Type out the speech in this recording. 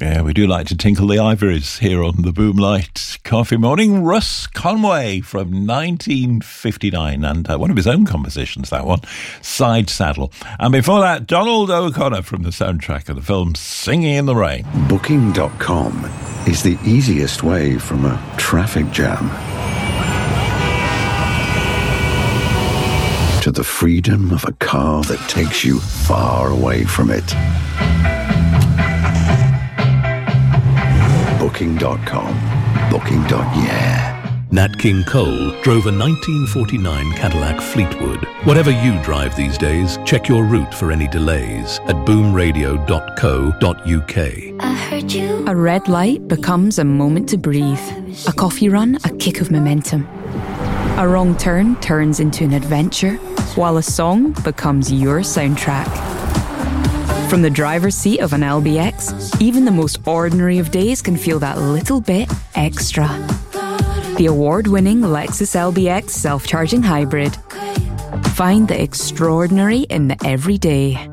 Yeah, we do like to tinkle the ivories here on the Boomlight Coffee Morning. Russ Conway from 1959, and one of his own compositions, that one, Side Saddle. And before that, Donald O'Connor from the soundtrack of the film Singing in the Rain. Booking.com is the easiest way from a traffic jam to the freedom of a car that takes you far away from it. Booking.com. Booking.yeah. Nat King Cole drove a 1949 Cadillac Fleetwood. Whatever you drive these days, check your route for any delays at boomradio.co.uk. I heard you. A red light becomes a moment to breathe. A coffee run, a kick of momentum. A wrong turn turns into an adventure, while a song becomes your soundtrack. From the driver's seat of an LBX, even the most ordinary of days can feel that little bit extra. The award-winning Lexus LBX self-charging hybrid. Find the extraordinary in the everyday.